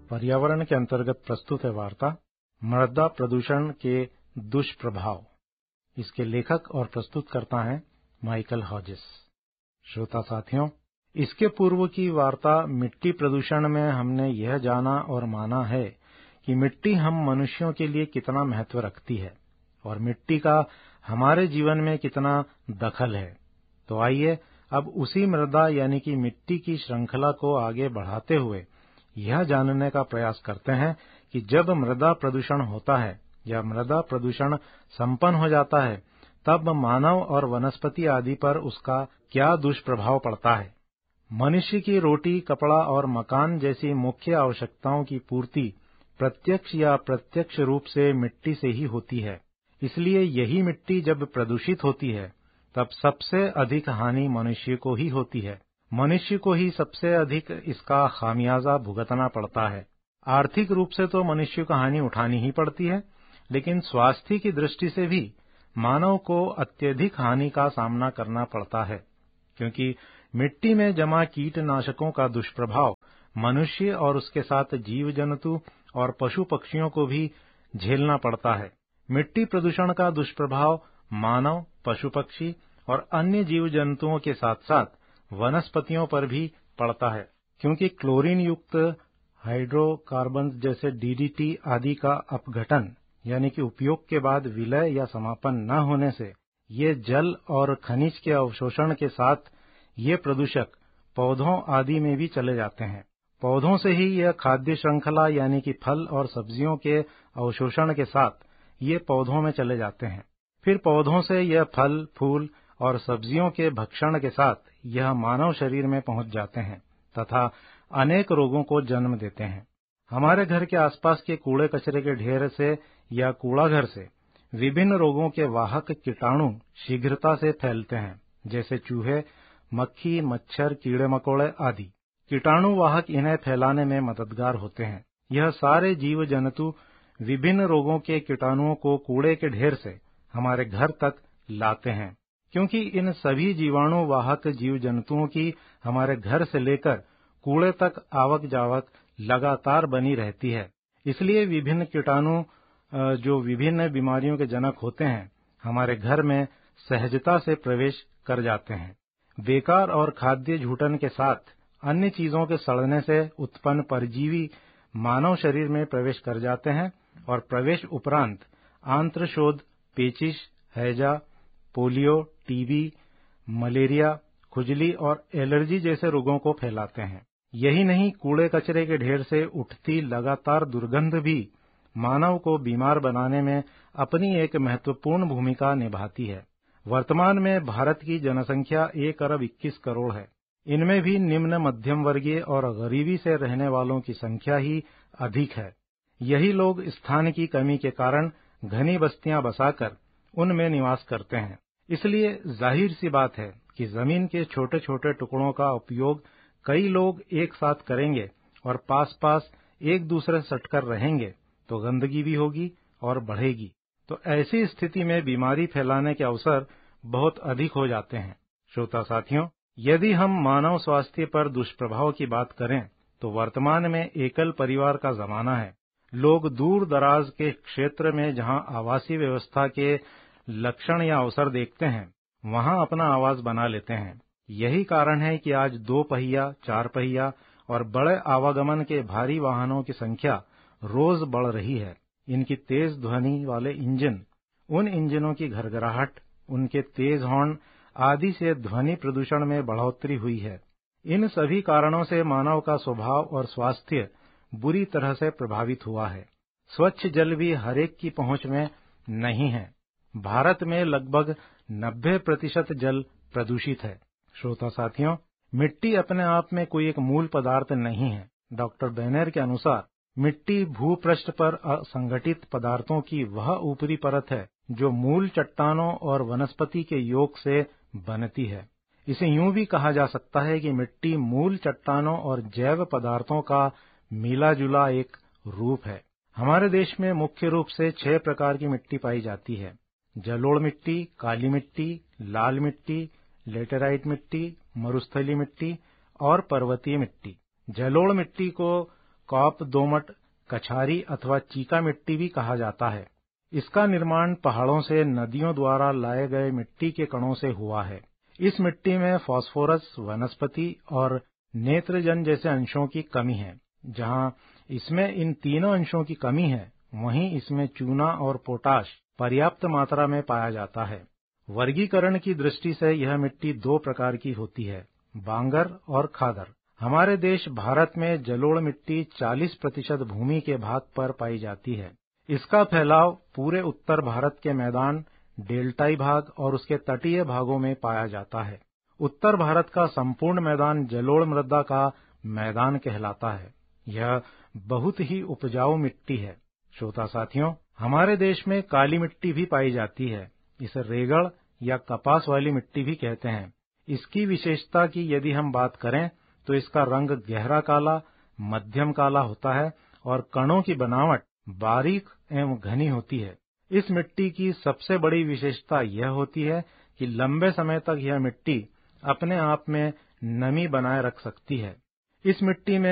पर्यावरण के अंतर्गत प्रस्तुत है वार्ता मृदा प्रदूषण के दुष्प्रभाव। इसके लेखक और प्रस्तुतकर्ता हैं माइकल हॉजिस। श्रोता साथियों, इसके पूर्व की वार्ता मिट्टी प्रदूषण में हमने यह जाना और माना है कि मिट्टी हम मनुष्यों के लिए कितना महत्व रखती है और मिट्टी का हमारे जीवन में कितना दखल है। तो आइए अब उसी मृदा यानी कि मिट्टी की श्रृंखला को आगे बढ़ाते हुए यह जानने का प्रयास करते हैं कि जब मृदा प्रदूषण होता है या मृदा प्रदूषण संपन्न हो जाता है तब मानव और वनस्पति आदि पर उसका क्या दुष्प्रभाव पड़ता है। मनुष्य की रोटी, कपड़ा और मकान जैसी मुख्य आवश्यकताओं की पूर्ति प्रत्यक्ष या अप्रत्यक्ष रूप से मिट्टी से ही होती है। इसलिए यही मिट्टी जब प्रदूषित होती है तब सबसे अधिक हानि मनुष्य को ही होती है। मनुष्य को ही सबसे अधिक इसका खामियाजा भुगतना पड़ता है। आर्थिक रूप से तो मनुष्य को हानि उठानी ही पड़ती है, लेकिन स्वास्थ्य की दृष्टि से भी मानव को अत्यधिक हानि का सामना करना पड़ता है, क्योंकि मिट्टी में जमा कीटनाशकों का दुष्प्रभाव मनुष्य और उसके साथ जीव जंतु और पशु पक्षियों को भी झेलना पड़ता है। मिट्टी प्रदूषण का दुष्प्रभाव मानव, पशु पक्षी और अन्य जीव जंतुओं के साथ साथ वनस्पतियों पर भी पड़ता है, क्योंकि क्लोरीन युक्त हाइड्रोकार्बन जैसे डीडीटी आदि का अपघटन यानी कि उपयोग के बाद विलय या समापन न होने से ये जल और खनिज के अवशोषण के साथ ये प्रदूषक पौधों आदि में भी चले जाते हैं। पौधों से ही यह खाद्य श्रृंखला यानी कि फल और सब्जियों के अवशोषण के साथ ये पौधों में चले जाते हैं। फिर पौधों से यह फल, फूल और सब्जियों के भक्षण के साथ यह मानव शरीर में पहुंच जाते हैं तथा अनेक रोगों को जन्म देते हैं। हमारे घर के आसपास के कूड़े कचरे के ढेर से या कूड़ाघर से विभिन्न रोगों के वाहक कीटाणु शीघ्रता से फैलते हैं, जैसे चूहे, मक्खी, मच्छर, कीड़े मकोड़े आदि। कीटाणु वाहक इन्हें फैलाने में मददगार होते हैं। यह सारे जीव जंतु विभिन्न रोगों के कीटाणुओं को कूड़े के ढेर से हमारे घर तक लाते हैं, क्योंकि इन सभी जीवाणु वाहक जीव जंतुओं की हमारे घर से लेकर कूड़े तक आवक जावक लगातार बनी रहती है। इसलिए विभिन्न कीटाणु जो विभिन्न बीमारियों के जनक होते हैं हमारे घर में सहजता से प्रवेश कर जाते हैं। बेकार और खाद्य झूठन के साथ अन्य चीजों के सड़ने से उत्पन्न परजीवी मानव शरीर में प्रवेश कर जाते हैं और प्रवेश उपरांत आंत्रशोथ, पेचिश, हैजा, पोलियो, टीबी, मलेरिया, खुजली और एलर्जी जैसे रोगों को फैलाते हैं। यही नहीं, कूड़े कचरे के ढेर से उठती लगातार दुर्गंध भी मानव को बीमार बनाने में अपनी एक महत्वपूर्ण भूमिका निभाती है। वर्तमान में भारत की जनसंख्या 1 अरब 21 करोड़ है। इनमें भी निम्न मध्यम वर्गीय और गरीबी से रहने वालों की संख्या ही अधिक है। यही लोग स्थान की कमी के कारण घनी बस्तियां बसाकर उनमें निवास करते हैं। इसलिए जाहिर सी बात है कि जमीन के छोटे छोटे टुकड़ों का उपयोग कई लोग एक साथ करेंगे और पास पास एक दूसरे से सटकर रहेंगे तो गंदगी भी होगी और बढ़ेगी। तो ऐसी स्थिति में बीमारी फैलाने के अवसर बहुत अधिक हो जाते हैं। श्रोता साथियों, यदि हम मानव स्वास्थ्य पर दुष्प्रभाव की बात करें तो वर्तमान में एकल परिवार का जमाना है। लोग दूर दराज के क्षेत्र में जहां आवासीय व्यवस्था के लक्षण या अवसर देखते हैं वहां अपना आवास बना लेते हैं। यही कारण है कि आज 2 पहिया, 4 पहिया और बड़े आवागमन के भारी वाहनों की संख्या रोज बढ़ रही है। इनकी तेज ध्वनि वाले इंजन, उन इंजनों की घरघराहट, उनके तेज हॉर्न आदि से ध्वनि प्रदूषण में बढ़ोतरी हुई है। इन सभी कारणों से मानव का स्वभाव और स्वास्थ्य बुरी तरह से प्रभावित हुआ है। स्वच्छ जल भी हरेक की पहुंच में नहीं है। भारत में लगभग 90% जल प्रदूषित है। श्रोता साथियों, मिट्टी अपने आप में कोई एक मूल पदार्थ नहीं है। डॉक्टर बेनेर के अनुसार मिट्टी भूपृष्ठ पर असंगठित पदार्थों की वह ऊपरी परत है जो मूल चट्टानों और वनस्पति के योग से बनती है। इसे यूं भी कहा जा सकता है कि मिट्टी मूल चट्टानों और जैव पदार्थों का मिला जुला एक रूप है। हमारे देश में मुख्य रूप से 6 प्रकार की मिट्टी पाई जाती है: जलोढ़ मिट्टी, काली मिट्टी, लाल मिट्टी, लेटेराइट मिट्टी, मरुस्थलीय मिट्टी और पर्वतीय मिट्टी। जलोढ़ मिट्टी को कॉप दोमट, कछारी अथवा चीका मिट्टी भी कहा जाता है। इसका निर्माण पहाड़ों से नदियों द्वारा लाए गए मिट्टी के कणों से हुआ है। इस मिट्टी में फास्फोरस, वनस्पति और नेत्रजन जैसे अंशों की कमी है। जहां इसमें इन तीनों अंशों की कमी है, वहीं इसमें चूना और पोटाश पर्याप्त मात्रा में पाया जाता है। वर्गीकरण की दृष्टि से यह मिट्टी दो प्रकार की होती है, बांगर और खादर। हमारे देश भारत में जलोढ़ मिट्टी 40% भूमि के भाग पर पाई जाती है। इसका फैलाव पूरे उत्तर भारत के मैदान, डेल्टाई भाग और उसके तटीय भागों में पाया जाता है। उत्तर भारत का संपूर्ण मैदान जलोढ़ मृदा का मैदान कहलाता है। यह बहुत ही उपजाऊ मिट्टी है। श्रोता साथियों, हमारे देश में काली मिट्टी भी पाई जाती है। इसे रेगड़ या कपास वाली मिट्टी भी कहते हैं। इसकी विशेषता की यदि हम बात करें तो इसका रंग गहरा काला, मध्यम काला होता है और कणों की बनावट बारीक एवं घनी होती है। इस मिट्टी की सबसे बड़ी विशेषता यह होती है कि लंबे समय तक यह मिट्टी अपने आप में नमी बनाए रख सकती है। इस मिट्टी में